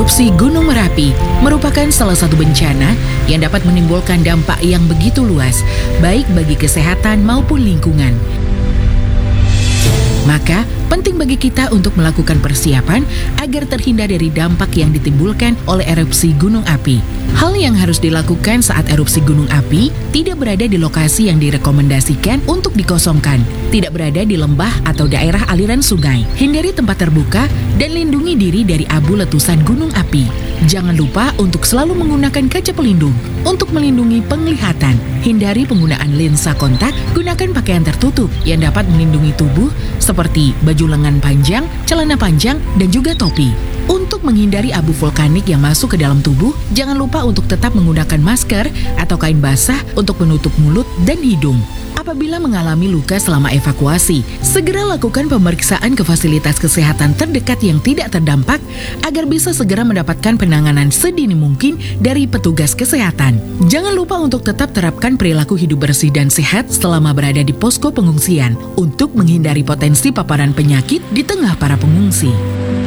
Erupsi Gunung Merapi merupakan salah satu bencana yang dapat menimbulkan dampak yang begitu luas, baik bagi kesehatan maupun lingkungan. Maka, penting bagi kita untuk melakukan persiapan agar terhindar dari dampak yang ditimbulkan oleh erupsi gunung api. Hal yang harus dilakukan saat erupsi gunung api, tidak berada di lokasi yang direkomendasikan untuk dikosongkan, tidak berada di lembah atau daerah aliran sungai, hindari tempat terbuka, dan lindungi diri dari abu letusan gunung api. Jangan lupa untuk selalu menggunakan kaca pelindung untuk melindungi penglihatan. Hindari penggunaan lensa kontak, gunakan pakaian tertutup yang dapat melindungi tubuh seperti baju lengan panjang, celana panjang, dan juga topi. Untuk menghindari abu vulkanik yang masuk ke dalam tubuh, jangan lupa untuk tetap menggunakan masker atau kain basah untuk menutup mulut dan hidung. Apabila mengalami luka selama evakuasi, segera lakukan pemeriksaan ke fasilitas kesehatan terdekat yang tidak terdampak agar bisa segera mendapatkan penanganan sedini mungkin dari petugas kesehatan. Jangan lupa untuk tetap terapkan perilaku hidup bersih dan sehat selama berada di posko pengungsian untuk menghindari potensi paparan penyakit di tengah para pengungsi.